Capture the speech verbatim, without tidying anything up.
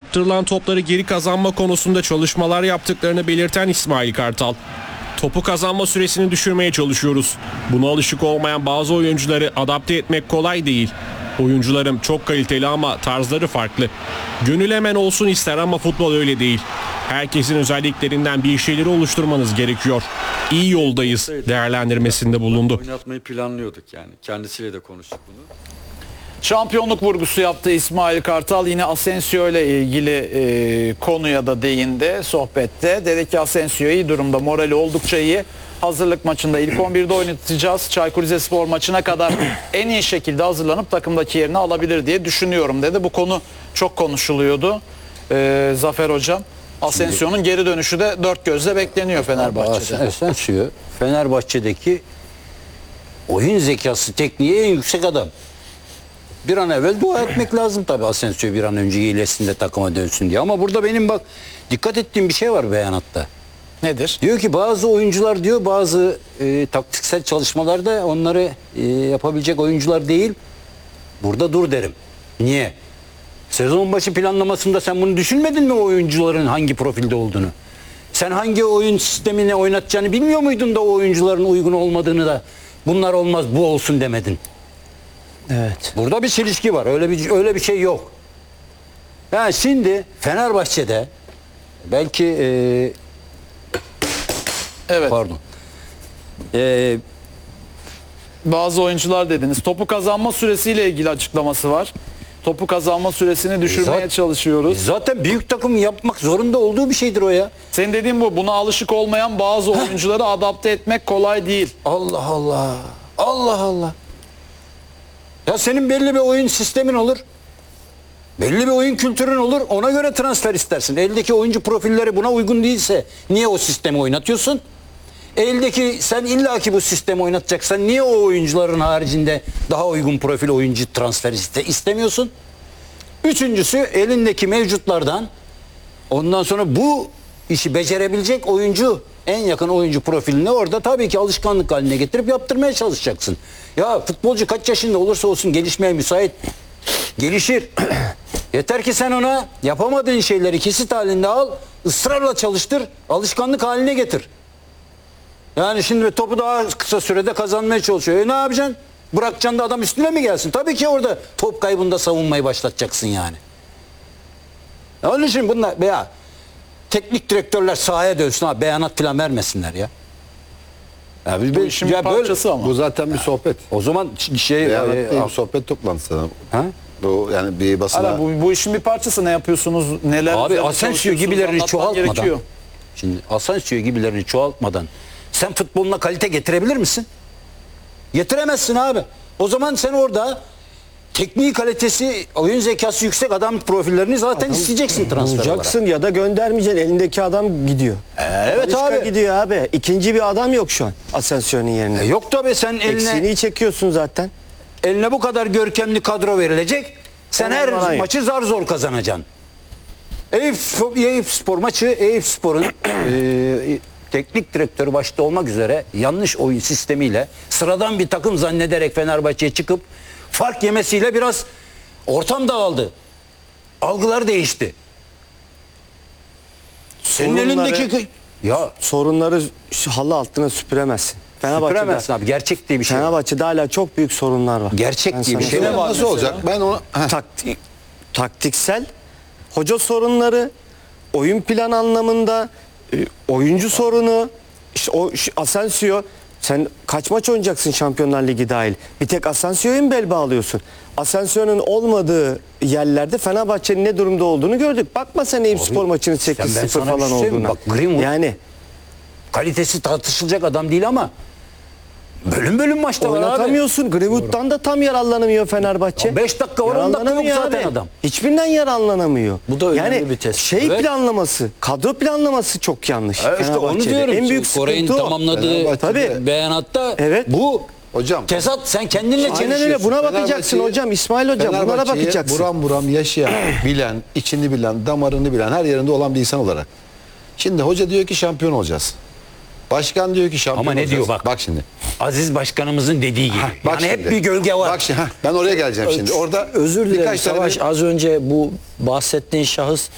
kaptırılan topları geri kazanma konusunda çalışmalar yaptıklarını belirten İsmail Kartal, topu kazanma süresini düşürmeye çalışıyoruz. Buna alışık olmayan bazı oyuncuları adapte etmek kolay değil. Oyuncularım çok kaliteli ama tarzları farklı. Gönül hemen olsun ister ama futbol öyle değil. Herkesin özelliklerinden bir şeyleri oluşturmanız gerekiyor. İyi yoldayız değerlendirmesinde bulundu. Oynatmayı planlıyorduk yani. Kendisiyle de konuştuk bunu. Şampiyonluk vurgusu yaptı İsmail Kartal. Yine Asensio ile ilgili e, konuya da değindi sohbette. Dedi ki Asensio iyi durumda, morali oldukça iyi. Hazırlık maçında ilk on birde oynatacağız. Çaykur Rizespor maçına kadar en iyi şekilde hazırlanıp takımdaki yerini alabilir diye düşünüyorum dedi. Bu konu çok konuşuluyordu. E, Zafer Hocam, Asensio'nun geri dönüşü de dört gözle bekleniyor Fenerbahçe'de. Asensio Fenerbahçe'deki oyun zekası, tekniği en yüksek adam. Bir an evvel dua etmek lazım tabii Asensio bir an önce iyileşsin de takıma dönsün diye. Ama burada benim bak dikkat ettiğim bir şey var beyanatta. Nedir? Diyor ki bazı oyuncular diyor bazı e, taktiksel çalışmalarda onları e, yapabilecek oyuncular değil. Burada dur derim. Niye? Sezon başı planlamasında sen bunu düşünmedin mi o oyuncuların hangi profilde olduğunu? Sen hangi oyun sistemine oynatacağını bilmiyor muydun da o oyuncuların uygun olmadığını da bunlar olmaz bu olsun demedin? Evet. Burada bir çelişki var. Öyle bir öyle bir şey yok. Yani şimdi Fenerbahçe'de belki e, Evet. pardon. E, Bazı oyuncular dediniz. Topu kazanma süresiyle ilgili açıklaması var. Topu kazanma süresini düşürmeye Zaten- çalışıyoruz. zaten büyük takım yapmak zorunda olduğu bir şeydir o ya. Senin dediğin bu. Buna alışık olmayan bazı oyuncuları adapte etmek kolay değil. Allah Allah. Allah Allah. Ya senin belli bir oyun sistemin olur. Belli bir oyun kültürün olur. Ona göre transfer istersin. Eldeki oyuncu profilleri buna uygun değilse niye o sistemi oynatıyorsun? Eldeki sen illaki bu sistemi oynatacaksan niye o oyuncuların haricinde daha uygun profil oyuncu transfer iste, istemiyorsun? Üçüncüsü elindeki mevcutlardan ondan sonra bu işi becerebilecek oyuncu en yakın oyuncu profilini orada tabii ki alışkanlık haline getirip yaptırmaya çalışacaksın. Ya futbolcu kaç yaşında olursa olsun gelişmeye müsait. Gelişir. Yeter ki sen ona yapamadığın şeyleri kesit halinde al, ısrarla çalıştır, alışkanlık haline getir. Yani şimdi topu daha kısa sürede kazanmaya çalışıyor. E ne yapacaksın? Bırakacaksın da adam üstüne mi gelsin? Tabii ki orada top kaybında savunmayı başlatacaksın yani. Ya onun için bunlar ya teknik direktörler sahaya dönsün ha beyanat falan vermesinler ya. Ya biz Bu işin bir parçası ama. Bu zaten bir sohbet. o zaman şey Beyanat e, değil, a- sohbet toplantısı. ha? Bu yani bir basına. Hala bu, bu işin bir parçası. Ne yapıyorsunuz? Neler Abi üzerine Asensio çalışıyorsunuz, gibilerini anlatman çoğaltmadan. gerekiyor. Şimdi Asensio gibilerini çoğaltmadan sen futboluna kalite getirebilir misin? Getiremezsin abi. O zaman sen orada tekniği kalitesi, oyun zekası yüksek adam profillerini zaten isteyeceksin transfer olarak. Bulacaksın ya da göndermeyeceksin. Elindeki adam gidiyor. evet Talisca abi. gidiyor abi. İkinci bir adam yok şu an Asensio'nun yerine. E yok tabii sen eline Eksiğini çekiyorsun zaten. eline bu kadar görkemli kadro verilecek. Sen Ondan her dolayı. maçı zar zor kazanacaksın. Eyüp, Eyüp Spor maçı Eyüp Spor'un e, teknik direktörü başta olmak üzere yanlış oyun sistemiyle sıradan bir takım zannederek Fenerbahçe'ye çıkıp fark yemesiyle biraz ortam dağıldı. Algılar değişti. Senin Sorunları- elindeki ya Sorunları şu halı altına süpüremezsin. süpüremezsin Fenerbahçe'de, abi. Gerçek diye bir şey var. Fenerbahçe'de hala çok büyük sorunlar var. Gerçek Ben diye bir sana şey söyleyeyim. var. Nasıl olacak? Ben onu Heh. Taktik, taktiksel, hoca sorunları, oyun plan anlamında, e, oyuncu sorunu, işte o şu Asensio, sen kaç maç oynayacaksın Şampiyonlar Ligi dahil? Bir tek Asensio'yu mu bel bağlıyorsun? Asensio'nun olmadığı yerlerde Fenerbahçe'nin ne durumda olduğunu gördük. Bakma sen Eyüp Spor maçının sen ben sekiz sıfır sana bir falan şey söyleyeyim mi? olduğuna. Bak, Greenwood- yani Kalitesi tartışılacak adam değil ama bölüm bölüm maçta var abi. oynatamıyorsun. Greenwood'dan da tam yararlanamıyor Fenerbahçe. Ya beş dakika var, on dakika yok Yararlanamıyor zaten abi. adam. Hiçbirinden yararlanamıyor. Bu da önemli yani bir test. şey Evet. planlaması, kadro planlaması çok yanlış. Evet, işte onu Fenerbahçe'de. diyorum. En büyük Koray'ın sıkıntı o. tamamladığı Fenerbahçe'de- beyanatta Evet. bu Hocam. tezat sen kendinle Aynen öyle. çelişiyorsun. Buna bakacaksın Fenerbahçe'yi- hocam. İsmail hocam bunlara Fenerbahçe'yi bakacaksın. buram buram yaşayan, bilen, içini bilen, damarını bilen, her yerinde olan bir insan olarak. Şimdi hoca diyor ki şampiyon olacağız. Başkan diyor ki şampiyon Ama ne olacağız. diyor bak. Bak şimdi. Aziz Başkanımızın dediği gibi. Hah, bak yani şimdi. hep bir gölge var. Bak şimdi heh, ben oraya geleceğim şimdi. Orada Özür dilerim birkaç tane Savaş, bir- az önce bu bahsettiğin şahıs